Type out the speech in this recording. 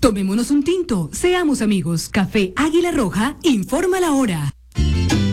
Tomémonos un tinto, seamos amigos. Café Águila Roja, informa la hora.